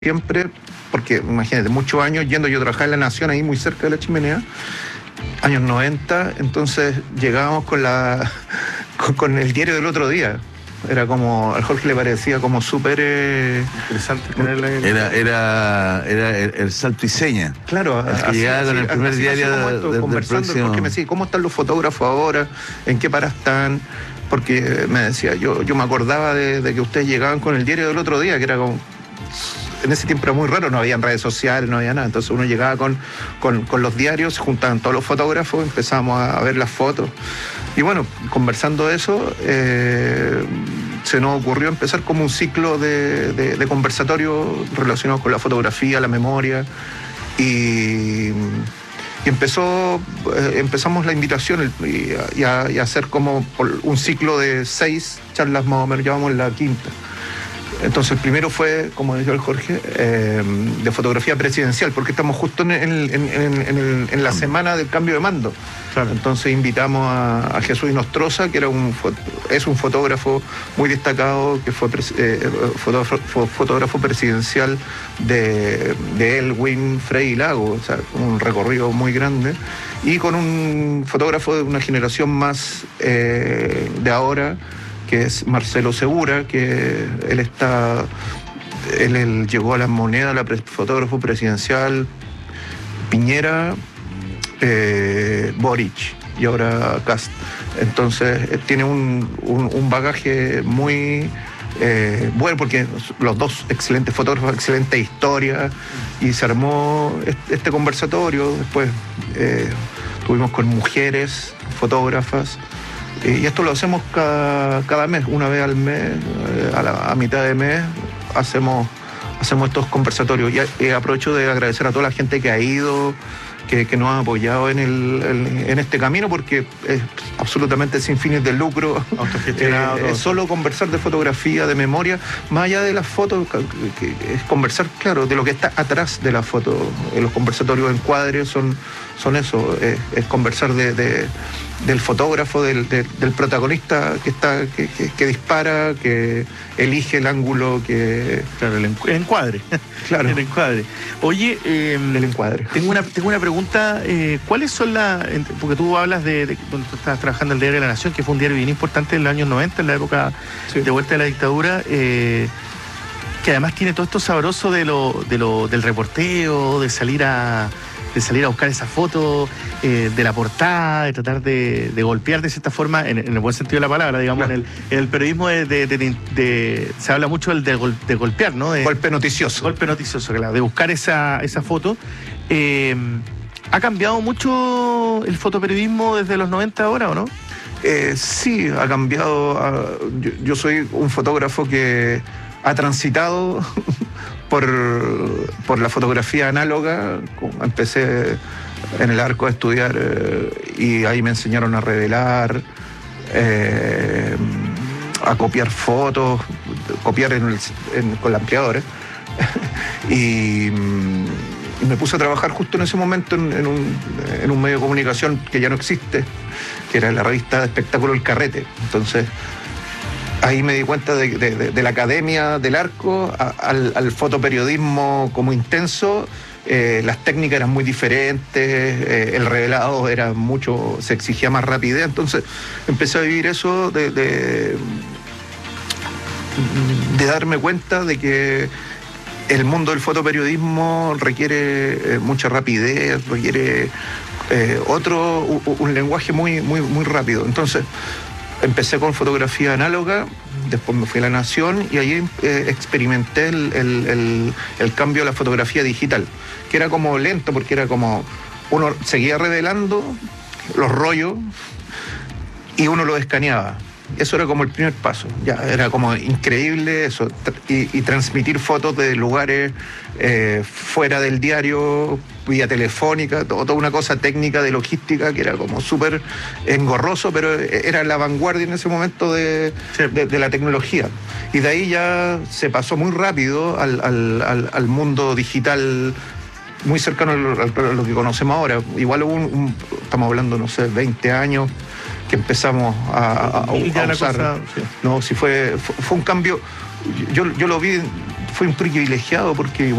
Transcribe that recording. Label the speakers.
Speaker 1: siempre, porque imagínate, muchos años yendo yo a trabajar en La Nación, ahí muy cerca de la Chimenea, años 90, entonces llegábamos con el diario del otro día. Era como, al Jorge le parecía como súper
Speaker 2: interesante tenerla.
Speaker 1: Era
Speaker 2: el salto y seña.
Speaker 1: Claro,
Speaker 2: el que llegaba con el primer diario
Speaker 1: conversando,
Speaker 2: del próximo.
Speaker 1: porque me decía, ¿cómo están los fotógrafos ahora? ¿En qué para están? Porque me decía, yo me acordaba de que ustedes llegaban con el diario del otro día, que era como... En ese tiempo era muy raro, no había redes sociales, no había nada. Entonces uno llegaba con los diarios, se juntaban todos los fotógrafos, empezamos a ver las fotos. Y bueno, conversando de eso, se nos ocurrió empezar como un ciclo de conversatorio relacionados con la fotografía, la memoria. Y empezamos la invitación y a hacer como un ciclo de 6 charlas más o menos, ya vamos en la quinta. Entonces el primero fue, como decía el Jorge, de fotografía presidencial, porque estamos justo en la semana del cambio de mando.
Speaker 2: Claro.
Speaker 1: Entonces invitamos a Jesús Inostroza, que es un fotógrafo muy destacado, que fue fotógrafo presidencial de Elwin, Frei y Lago, o sea, un recorrido muy grande, y con un fotógrafo de una generación más de ahora, que es Marcelo Segura, que él llegó a La Moneda, fotógrafo presidencial, Piñera, Boric y ahora Kast. Entonces tiene un bagaje muy bueno, porque los dos excelentes fotógrafos, excelente historia, y se armó este conversatorio. Después tuvimos con mujeres fotógrafas. Y esto lo hacemos cada mes, una vez al mes, a mitad de mes, hacemos estos conversatorios. Y aprovecho de agradecer a toda la gente que ha ido, que nos ha apoyado en este camino, porque es absolutamente sin fines de lucro.
Speaker 2: Autogestionado.
Speaker 1: Es solo conversar de fotografía, de memoria, más allá de las fotos, que es conversar, claro, de lo que está atrás de la foto. Los conversatorios encuadres son eso, es conversar del fotógrafo, del protagonista que dispara, que elige el ángulo, que...
Speaker 2: Claro, el encuadre.
Speaker 1: Claro.
Speaker 2: El encuadre. Oye,
Speaker 1: el encuadre.
Speaker 2: Tengo una pregunta. ¿Cuáles son porque tú hablas de cuando tú estabas trabajando en el Diario de la Nación, que fue un diario bien importante en los años 90, en la época de vuelta de la dictadura, que además tiene todo esto sabroso del reporteo, de salir a buscar esa foto, de la portada, de tratar de golpear de cierta forma, en el buen sentido de la palabra, digamos. Claro. En el periodismo se habla mucho de golpear, ¿no?
Speaker 1: Golpe noticioso.
Speaker 2: Golpe noticioso, claro, de buscar esa foto. ¿Ha cambiado mucho el fotoperiodismo desde los 90 ahora, o no?
Speaker 1: Sí, ha cambiado. Yo soy un fotógrafo que ha transitado por la fotografía análoga. Empecé en el Arco a estudiar y ahí me enseñaron a revelar, a copiar fotos, copiar con la ampliadora. Y me puse a trabajar justo en ese momento en un medio de comunicación que ya no existe, que era la revista de espectáculo El Carrete. Entonces ahí me di cuenta de la academia del Arco al fotoperiodismo como intenso. Las técnicas eran muy diferentes, el revelado era se exigía más rapidez. Entonces empecé a vivir eso de darme cuenta de que el mundo del fotoperiodismo requiere mucha rapidez, requiere un lenguaje muy, muy, muy rápido. Entonces empecé con fotografía análoga, después me fui a La Nación y ahí experimenté el cambio a la fotografía digital, que era como lento, porque era como uno seguía revelando los rollos y uno lo escaneaba. Eso era como el primer paso, ya era como increíble eso, y transmitir fotos de lugares fuera del diario, vía telefónica, toda una cosa técnica de logística que era como súper engorroso, pero era la vanguardia en ese momento de la tecnología. Y de ahí ya se pasó muy rápido al mundo digital, muy cercano a lo que conocemos ahora. Igual hubo estamos hablando, no sé, 20 años, que empezamos a usar.
Speaker 2: Cosa, sí.
Speaker 1: No, sí fue un cambio. Yo lo vi, fui un privilegiado porque